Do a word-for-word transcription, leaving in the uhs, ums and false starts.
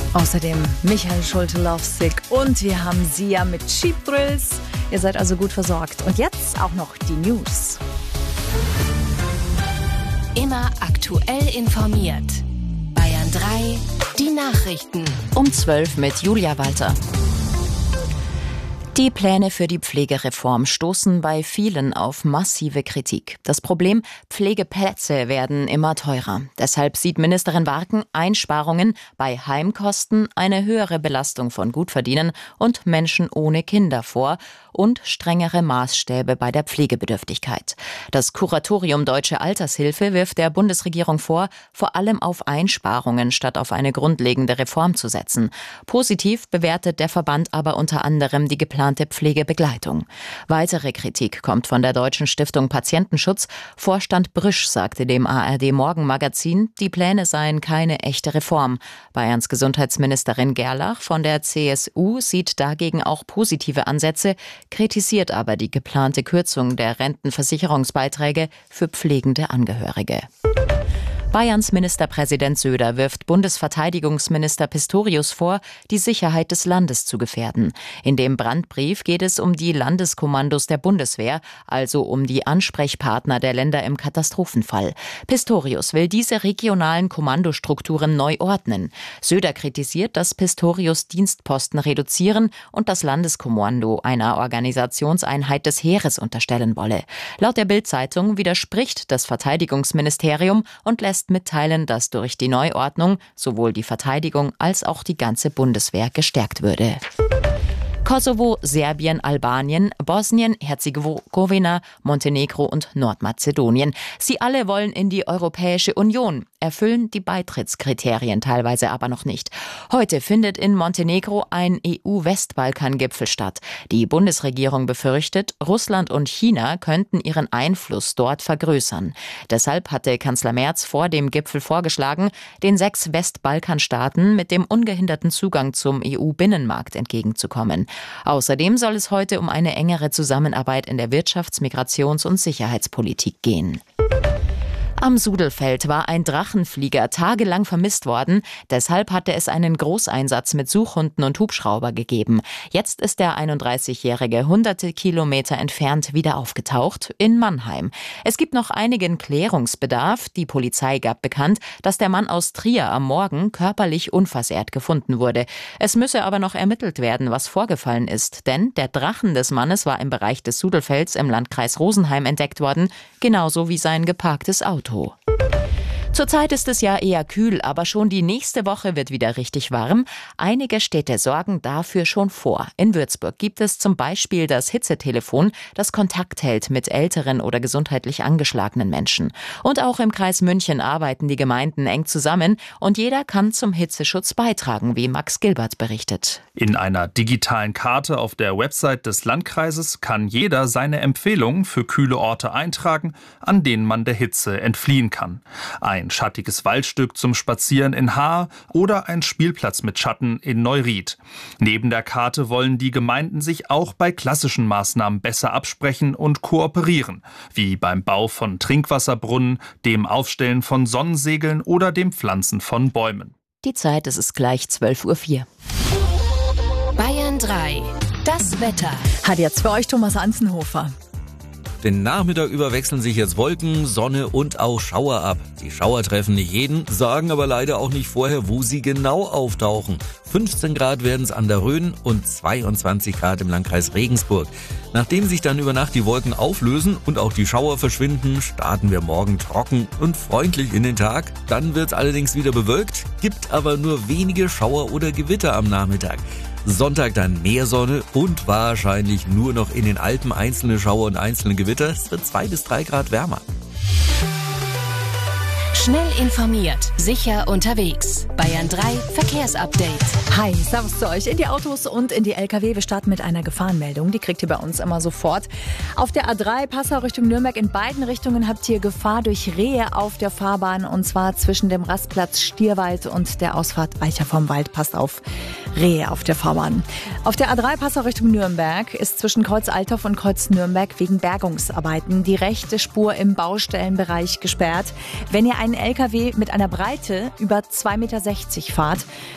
Außerdem Michael Schulte-Lovsick und wir haben Sia mit Cheap Thrills. Ihr seid also gut versorgt. Und jetzt auch noch die News. Immer aktuell informiert. Bayern drei, die Nachrichten. Um zwölf mit Julia Walter. Die Pläne für die Pflegereform stoßen bei vielen auf massive Kritik. Das Problem: Pflegeplätze werden immer teurer. Deshalb sieht Ministerin Warken Einsparungen bei Heimkosten, eine höhere Belastung von Gutverdienern und Menschen ohne Kinder vor und strengere Maßstäbe bei der Pflegebedürftigkeit. Das Kuratorium Deutsche Altershilfe wirft der Bundesregierung vor, vor allem auf Einsparungen statt auf eine grundlegende Reform zu setzen. Positiv bewertet der Verband aber unter anderem die geplante Pflegebegleitung. Weitere Kritik kommt von der Deutschen Stiftung Patientenschutz. Vorstand Brüsch sagte dem A R D-Morgenmagazin, die Pläne seien keine echte Reform. Bayerns Gesundheitsministerin Gerlach von der C S U sieht dagegen auch positive Ansätze, kritisiert aber die geplante Kürzung der Rentenversicherungsbeiträge für pflegende Angehörige. Bayerns Ministerpräsident Söder wirft Bundesverteidigungsminister Pistorius vor, die Sicherheit des Landes zu gefährden. In dem Brandbrief geht es um die Landeskommandos der Bundeswehr, also um die Ansprechpartner der Länder im Katastrophenfall. Pistorius will diese regionalen Kommandostrukturen neu ordnen. Söder kritisiert, dass Pistorius Dienstposten reduzieren und das Landeskommando einer Organisationseinheit des Heeres unterstellen wolle. Laut der Bild-Zeitung widerspricht das Verteidigungsministerium und lässt mitteilen, dass durch die Neuordnung sowohl die Verteidigung als auch die ganze Bundeswehr gestärkt würde. Kosovo, Serbien, Albanien, Bosnien, Herzegowina, Montenegro und Nordmazedonien. Sie alle wollen in die Europäische Union, erfüllen die Beitrittskriterien teilweise aber noch nicht. Heute findet in Montenegro ein E U-Westbalkan-Gipfel statt. Die Bundesregierung befürchtet, Russland und China könnten ihren Einfluss dort vergrößern. Deshalb hatte Kanzler Merz vor dem Gipfel vorgeschlagen, den sechs Westbalkanstaaten mit dem ungehinderten Zugang zum E U-Binnenmarkt entgegenzukommen. Außerdem soll es heute um eine engere Zusammenarbeit in der Wirtschafts-, Migrations- und Sicherheitspolitik gehen. Am Sudelfeld war ein Drachenflieger tagelang vermisst worden. Deshalb hatte es einen Großeinsatz mit Suchhunden und Hubschrauber gegeben. Jetzt ist der einunddreißigjährige hunderte Kilometer entfernt wieder aufgetaucht, in Mannheim. Es gibt noch einigen Klärungsbedarf. Die Polizei gab bekannt, dass der Mann aus Trier am Morgen körperlich unversehrt gefunden wurde. Es müsse aber noch ermittelt werden, was vorgefallen ist. Denn der Drachen des Mannes war im Bereich des Sudelfelds im Landkreis Rosenheim entdeckt worden, genauso wie sein geparktes Auto. Zurzeit ist es ja eher kühl, aber schon die nächste Woche wird wieder richtig warm. Einige Städte sorgen dafür schon vor. In Würzburg gibt es zum Beispiel das Hitzetelefon, das Kontakt hält mit älteren oder gesundheitlich angeschlagenen Menschen. Und auch im Kreis München arbeiten die Gemeinden eng zusammen und jeder kann zum Hitzeschutz beitragen, wie Max Gilbert berichtet. In einer digitalen Karte auf der Website des Landkreises kann jeder seine Empfehlungen für kühle Orte eintragen, an denen man der Hitze entfliehen kann. Ein schattiges Waldstück zum Spazieren in Haar oder ein Spielplatz mit Schatten in Neuried. Neben der Karte wollen die Gemeinden sich auch bei klassischen Maßnahmen besser absprechen und kooperieren, wie beim Bau von Trinkwasserbrunnen, dem Aufstellen von Sonnensegeln oder dem Pflanzen von Bäumen. Die Zeit, es ist gleich zwölf Uhr vier. Bayern drei, das Wetter. Hat jetzt für euch Thomas Anzenhofer. Den Nachmittag über wechseln sich jetzt Wolken, Sonne und auch Schauer ab. Die Schauer treffen nicht jeden, sagen aber leider auch nicht vorher, wo sie genau auftauchen. fünfzehn Grad werden es an der Rhön und zweiundzwanzig Grad im Landkreis Regensburg. Nachdem sich dann über Nacht die Wolken auflösen und auch die Schauer verschwinden, starten wir morgen trocken und freundlich in den Tag. Dann wird es allerdings wieder bewölkt, gibt aber nur wenige Schauer oder Gewitter am Nachmittag. Sonntag dann mehr Sonne und wahrscheinlich nur noch in den Alpen einzelne Schauer und einzelne Gewitter. Es wird zwei bis drei Grad wärmer. Schnell informiert, sicher unterwegs. Bayern drei Verkehrsupdate. Hi, servus zu euch in die Autos und in die L K W. Wir starten mit einer Gefahrenmeldung. Die kriegt ihr bei uns immer sofort. Auf der A drei Passau Richtung Nürnberg in beiden Richtungen habt ihr Gefahr durch Rehe auf der Fahrbahn. Und zwar zwischen dem Rastplatz Stierwald und der Ausfahrt Weicher vom Wald. Passt auf, Rehe auf der Fahrbahn. Auf der A drei Passau Richtung Nürnberg ist zwischen Kreuz Althoff und Kreuz Nürnberg wegen Bergungsarbeiten die rechte Spur im Baustellenbereich gesperrt. Wenn ihr einen L K W mit einer Breite über zwei Meter sechzig fahrt,